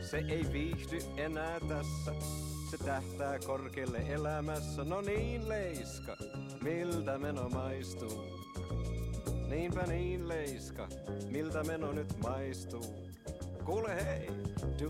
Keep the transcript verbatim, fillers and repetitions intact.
Se ei viihdy enää tässä, se tähtää korkealle elämässä. No niin, Leiska, miltä meno maistuu? Niinpä niin, Leiska, miltä meno nyt maistuu? Kuule hei!